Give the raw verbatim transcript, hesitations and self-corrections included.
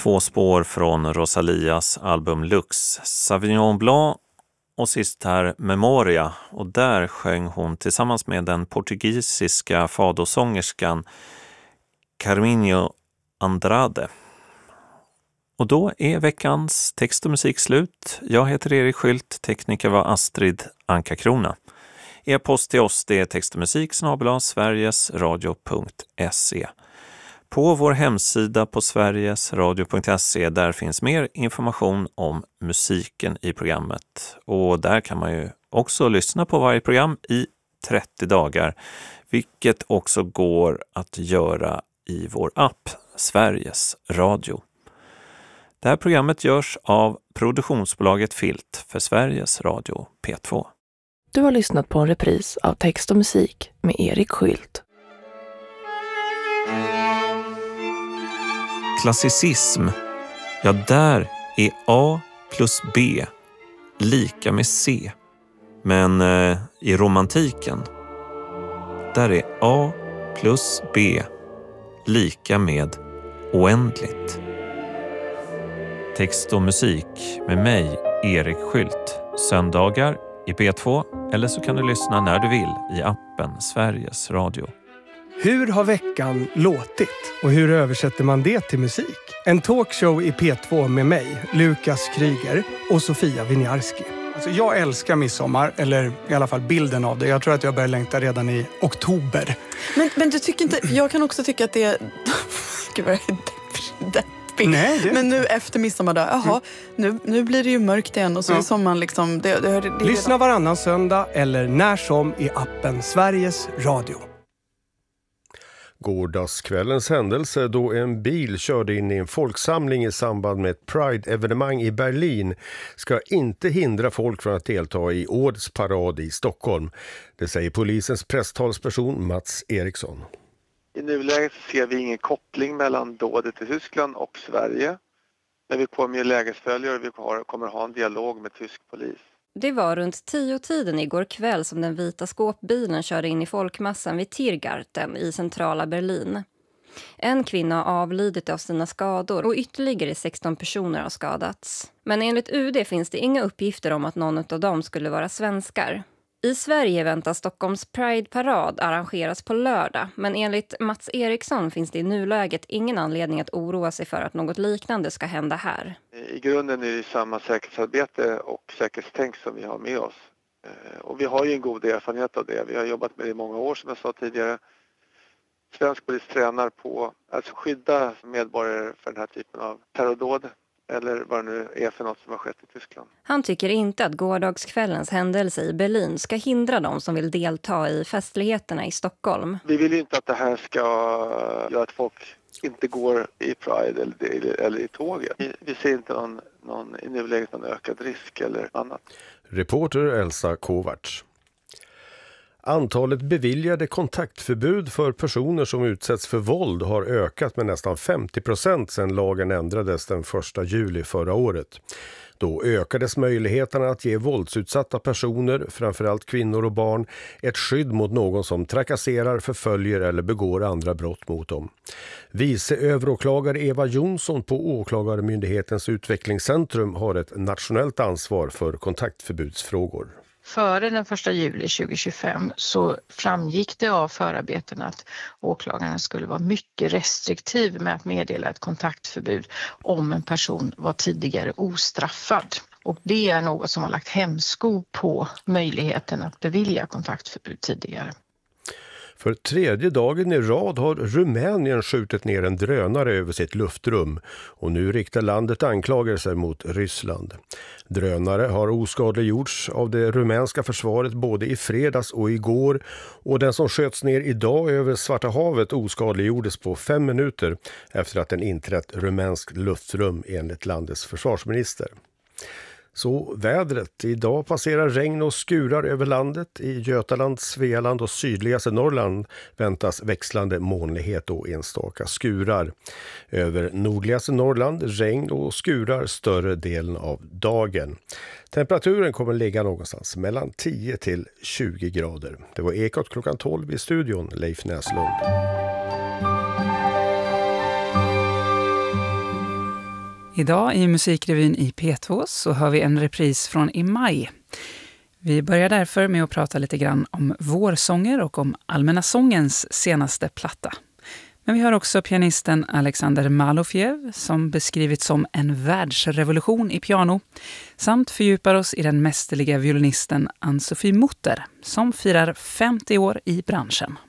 Två spår från Rosalias album Lux, Sauvignon Blanc och sist här Memoria. Och där sjöng hon tillsammans med den portugisiska fadosångerskan Carminho Andrade. Och då är veckans text och musik slut. Jag heter Erik Skylt, tekniker var Astrid Anka-Krona. E-post till oss det är text och musik snabel-a sverigesradio punkt se. På vår hemsida på sverigesradio punkt se där finns mer information om musiken i programmet. Och där kan man ju också lyssna på varje program i trettio dagar, vilket också går att göra i vår app Sveriges Radio. Det här programmet görs av produktionsbolaget Filt för Sveriges Radio P två. Du har lyssnat på en repris av text och musik med Erik Skylt. Klassicism, ja där är A plus B lika med C. Men eh, i romantiken, där är A plus B lika med oändligt. Text och musik med mig, Erik Skylt. Söndagar i P två eller så kan du lyssna när du vill i appen Sveriges Radio. Hur har veckan låtit och hur översätter man det till musik? En talkshow i P två med mig, Lukas Kryger och Sofia Winiarski. Alltså jag älskar midsommar, eller i alla fall bilden av det. Jag tror att jag börjar längta redan i oktober. Men, men du tycker inte, jag kan också tycka att det är... Gud vad det Nej, det... Men nu efter midsommardag, jaha, mm. nu, nu blir det ju mörkt igen och så ja. Är sommaren liksom... Det, det, det, det Lyssna redan... varannan söndag eller när som i appen Sveriges Radio. Gårdagskvällens händelse då en bil körde in i en folksamling i samband med ett Pride-evenemang i Berlin ska inte hindra folk från att delta i årets parad i Stockholm. Det säger polisens presstalsperson Mats Eriksson. I nuläget ser vi ingen koppling mellan dådet i Tyskland och Sverige. Men vi kommer ju lägesföljare och vi kommer ha en dialog med tysk polis. Det var runt tio tiden igår kväll som den vita skåpbilen körde in i folkmassan vid Tiergarten i centrala Berlin. En kvinna har avlidit av sina skador och ytterligare sexton personer har skadats. Men enligt U D finns det inga uppgifter om att någon av dem skulle vara svenskar. I Sverige väntas Stockholms Pride-parad arrangeras på lördag, men enligt Mats Eriksson finns det i nuläget ingen anledning att oroa sig för att något liknande ska hända här. I grunden är det samma säkerhetsarbete och säkerhetstänk som vi har med oss. Och vi har ju en god erfarenhet av det. Vi har jobbat med det i många år som jag sa tidigare. Svensk polis tränar på att skydda medborgare för den här typen av terrordåd. Eller vad det nu är för något som har skett i Tyskland. Han tycker inte att gårdagskvällens händelse i Berlin ska hindra dem som vill delta i festligheterna i Stockholm. Vi vill ju inte att det här ska göra att folk inte går i Pride eller, eller i tåget. Vi, vi ser inte någon, någon, i nuläget någon ökad risk eller annat. Reporter Elsa Kovacs. Antalet beviljade kontaktförbud för personer som utsätts för våld har ökat med nästan femtio procent sedan lagen ändrades den första juli förra året. Då ökades möjligheterna att ge våldsutsatta personer, framförallt kvinnor och barn, ett skydd mot någon som trakasserar, förföljer eller begår andra brott mot dem. Vice överåklagare Eva Jonsson på Åklagarmyndighetens utvecklingscentrum har ett nationellt ansvar för kontaktförbudsfrågor. Före den första juli tjugohundratjugofem så framgick det av förarbeten att åklagarna skulle vara mycket restriktiv med att meddela ett kontaktförbud om en person var tidigare ostraffad. Och det är något som har lagt hämsko på möjligheten att bevilja kontaktförbud tidigare. För tredje dagen i rad har Rumänien skjutit ner en drönare över sitt luftrum och nu riktar landet anklagelser mot Ryssland. Drönare har oskadliggjorts av det rumänska försvaret både i fredags och igår och den som sköts ner idag över Svarta havet oskadliggjordes på fem minuter efter att den inträtt rumänskt luftrum enligt landets försvarsminister. Så vädret. Idag passerar regn och skurar över landet. I Götaland, Svealand och sydligaste Norrland väntas växlande molnighet och enstaka skurar. Över nordligaste Norrland regn och skurar större delen av dagen. Temperaturen kommer ligga någonstans mellan tio till tjugo grader. Det var Ekot klockan tolv i studion, Leif Näslund. Idag i Musikrevyn i P två så hör vi en repris från i maj. Vi börjar därför med att prata lite grann om vårsånger och om Allmänna sångens senaste platta. Men vi hör också pianisten Alexander Malofjev som beskrivits som en världsrevolution i piano samt fördjupar oss i den mästerliga violinisten Ann-Sofie Mutter som firar femtio år i branschen.